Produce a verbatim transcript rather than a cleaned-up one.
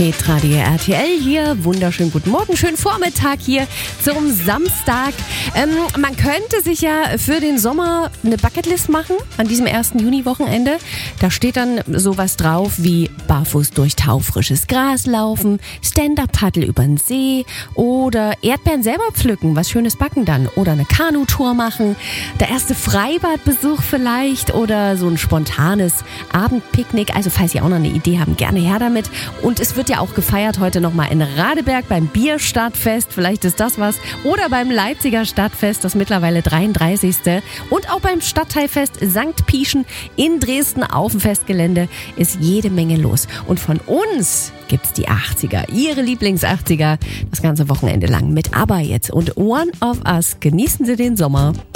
Hitradio R T L hier. Wunderschönen guten Morgen, schönen Vormittag hier zum Samstag. Ähm, man könnte sich ja für den Sommer eine Bucketlist machen an diesem ersten Juni-Wochenende. Da steht dann sowas drauf wie barfuß durch taufrisches Gras laufen, Stand-Up-Paddle über den See oder Erdbeeren selber pflücken, was Schönes backen dann. Oder eine Kanutour machen, der erste Freibadbesuch vielleicht oder so ein spontanes Abendpicknick. Also falls ihr auch noch eine Idee habt, gerne her damit. Und es wird ja auch gefeiert heute nochmal in Radeberg beim Bierstadtfest. Vielleicht ist das was. Oder beim Leipziger Stadtfest, das mittlerweile dreiunddreißigste Und auch beim Stadtteilfest Sankt Pieschen in Dresden auf dem Festgelände ist jede Menge los. Und von uns gibt's die achtziger, ihre Lieblings-achtziger, das ganze Wochenende lang mit ABBA jetzt und One of Us. Genießen Sie den Sommer.